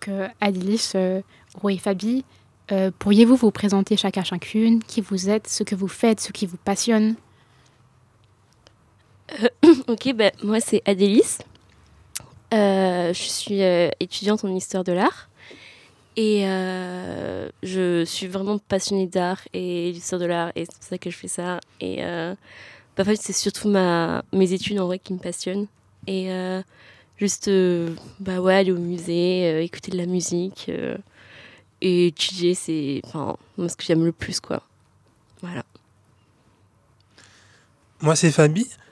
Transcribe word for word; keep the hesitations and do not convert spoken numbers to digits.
Donc, euh, Adélis, euh, Ro et Fabi, euh, pourriez-vous vous présenter chacun chacune, qui vous êtes, ce que vous faites, ce qui vous passionne? Euh, ok, bah, moi c'est Adélis. Euh, je suis euh, étudiante en histoire de l'art et euh, je suis vraiment passionnée d'art et d'histoire de l'art et c'est pour ça que je fais ça. Et euh, bah, en fait, c'est surtout ma, mes études en vrai qui me passionnent. Et euh, juste euh, bah ouais, aller au musée, euh, écouter de la musique euh, et étudier, c'est enfin, moi, ce que j'aime le plus, quoi. Voilà. Moi, c'est Fabi.